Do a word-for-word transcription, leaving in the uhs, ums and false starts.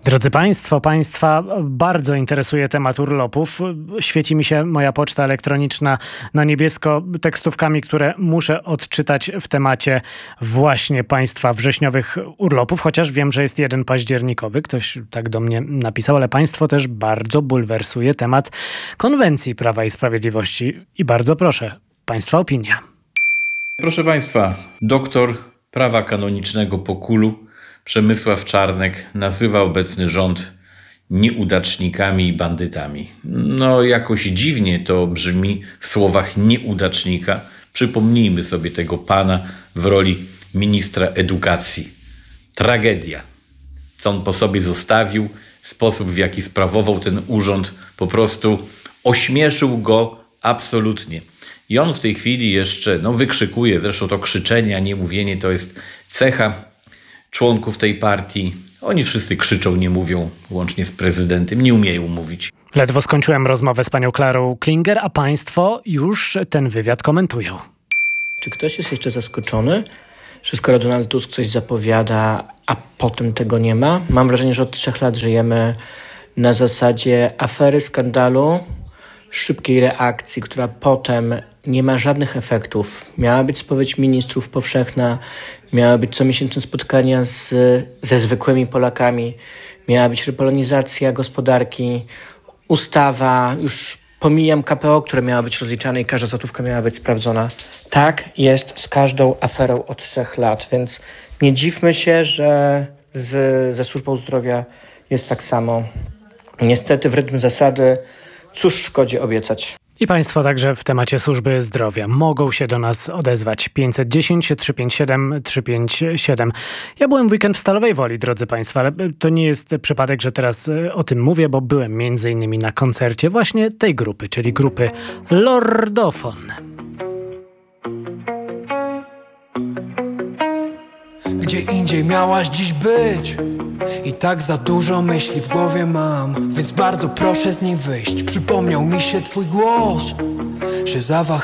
Drodzy Państwo, Państwa bardzo interesuje temat urlopów. Świeci mi się moja poczta elektroniczna na niebiesko tekstówkami, które muszę odczytać w temacie właśnie Państwa wrześniowych urlopów, chociaż wiem, że jest jeden październikowy. Ktoś tak do mnie napisał, ale Państwo też bardzo bulwersuje temat konwencji Prawa i Sprawiedliwości. I bardzo proszę, Państwa opinia. Proszę Państwa, doktor prawa kanonicznego P O K U L-u Przemysław Czarnek nazywa obecny rząd nieudacznikami i bandytami. No jakoś dziwnie to brzmi w słowach nieudacznika. Przypomnijmy sobie tego pana w roli ministra edukacji. Tragedia. Co on po sobie zostawił, sposób w jaki sprawował ten urząd, po prostu ośmieszył go absolutnie. I on w tej chwili jeszcze no, wykrzykuje, zresztą to krzyczenie, a nie mówienie to jest cecha członków tej partii. Oni wszyscy krzyczą, nie mówią, łącznie z prezydentem, nie umieją mówić. Ledwo skończyłem rozmowę z panią Klarą Klinger, a państwo już ten wywiad komentują. Czy ktoś jest jeszcze zaskoczony, że skoro Donald Tusk coś zapowiada, a potem tego nie ma? Mam wrażenie, że od trzech lat żyjemy na zasadzie afery, skandalu, szybkiej reakcji, która potem nie ma żadnych efektów. Miała być spowiedź ministrów powszechna, miały być comiesięczne spotkania z, ze zwykłymi Polakami, miała być repolonizacja gospodarki, ustawa, już pomijam K P O, które miała być rozliczane i każda złotówka miała być sprawdzona. Tak jest z każdą aferą od trzech lat, więc nie dziwmy się, że z, ze służbą zdrowia jest tak samo. Niestety w rytm zasady, cóż szkodzi obiecać. I Państwo także w temacie służby zdrowia mogą się do nas odezwać. pięćset dziesięć, trzysta pięćdziesiąt siedem, trzysta pięćdziesiąt siedem. Ja byłem w weekend w Stalowej Woli, drodzy Państwo, ale to nie jest przypadek, że teraz o tym mówię, bo byłem między innymi na koncercie właśnie tej grupy, czyli grupy Lordofon. Gdzie indziej miałaś dziś być i tak za dużo myśli w głowie mam, więc bardzo proszę z niej wyjść. Przypomniał mi się twój głos, że zawahał